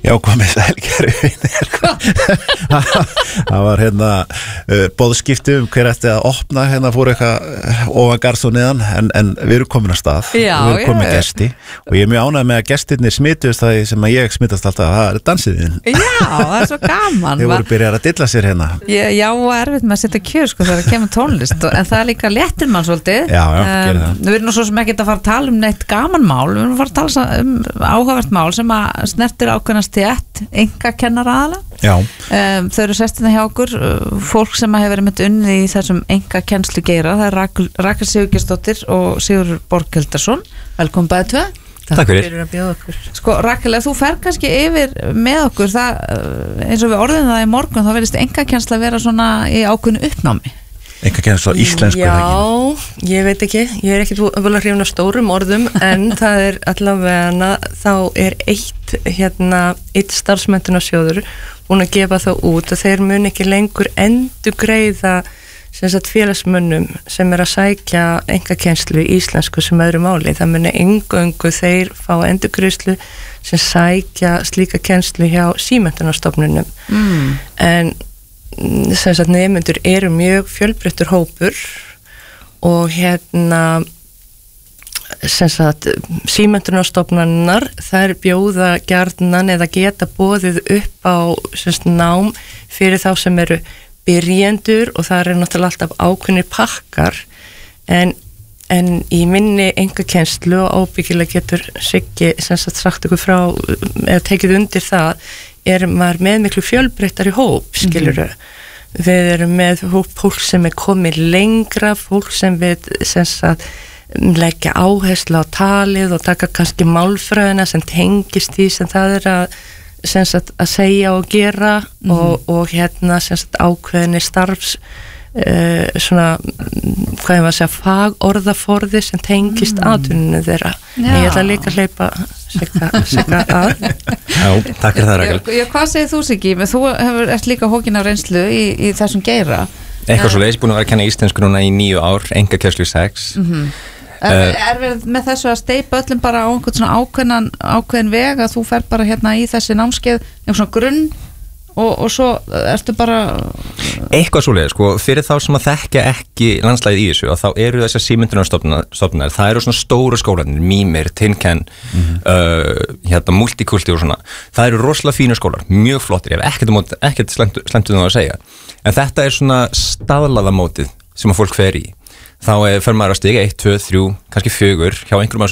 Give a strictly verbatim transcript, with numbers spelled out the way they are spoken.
Já, komið sæl, kæru vinir. Það var hérna uh, boðskipti um hver eftir að opna, hérna fór eitthvað ofan garðs og neðan, en, en við erum komin að stað, já, við erum komin já. gesti og ég er mjög ánægð með að gestirnir smitust það sem að ég smitast alltaf, það er dansiðin. Já, það er svo gaman. Þið voru byrjar að dilla sér hérna. Já, já, erfitt með að setja kjör sko þegar það kemur tónlist, en það er líka léttir mann svolítið. Já, já, gerir það. Við erum nú svo sem ekki að fara að tala um neitt gaman mál, við erum að fara að tala um áhugavert mál sem að snertir ákveðna stétt, einkakennara aðala. Já. Um, þau eru sestina hjá okkur, fólk sem hefur verið með unnið í þessum engakennslu geira, það er Rakel, Rakel Sigurgeirsdóttir og Sigurður Borghildarson. Velkomin bæði tvö. Takk fyrir að bjóða okkur. Sko Rakel, ef þú fer kannski yfir með okkur, það, eins og við orðum það í morgun, þá verðist engakennsla vera svona í ákveðnu uppnámi. Engakennsla á íslensku. Já, ég veit ekki, ég er ekki vel að hrifna stórum orðum, en það er allavega, þá er eitt hérna, eitt starfsmenntunarsjóður búin að gefa þá út og þeir mun ekki lengur endurgreiða sem sagt félagsmönnum sem er að sækja engakennslu í íslensku sem öðru máli. Það muni eingöngu þeir fá endurgreiðslu sem sækja slíka kennslu hjá símenntunarstofnunum. Mm. En sem sagt nemendur eru mjög fjölbreyttur hópur og hérna sem sagt símenntunarstofnanirnar þær bjóða gjarnan eða geta boðið upp á sem sagt nám fyrir þá sem eru byrjendur og það er náttúrulega alltaf ákveðnir pakkar en, en í minni engakennslu og ábyggilega getur Siggi sem sagt sagt ykkur frá eða tekið undir það er maður með miklu fjölbreyttari hóp, skilurðu. Mm-hmm. Við erum með hóp fólk sem er komið lengra, fólk sem við sem sagt leggja áherslu á talið og taka kannski málfræðina sem tengist því sem það er að sem sagt að segja og gera mm-hmm. og, og hérna sem sagt ákveðinni starfs uh, svona, hvað ég var að segja fagorðaforði sem tengist mm. atvinnunu þeirra. Já. Ég ætla líka að hleypa Sigga að. Já, takk fyrir það Rakel. Já, hvað segir þú Siggi? Þú hefur ert líka hókin af reynslu í, í þessum geira. Eitthvað svo leiðis búin að vera að kenna íslensku núna í níu ár, engakennslu í sex. Mm-hmm. Er, uh, er við með þessu að steypa öllum bara á einhvern svona ákveðnan, ákveðin veg að þú fer bara hérna í þessi námskeið einhvern svona grunn og, og svo ertu bara eitthvað svo leiðis, sko, fyrir þá sem að þekkja ekki landslægið í þessu og þá eru þessar símenntunarstofnanir, það eru svona stóru skólanir, Mímir, Tinken mm-hmm. uh, hérna Multikulti og svona, það eru rosalega fínu skólar, mjög flottir, ég hef ekkert, ekkert slemt um það að segja, en þetta er svona staðlaða mótið sem að fólk fer í. Þá fer maður að stiga eitt, tvö, þrjú, kannski fjögur hjá einhverjum af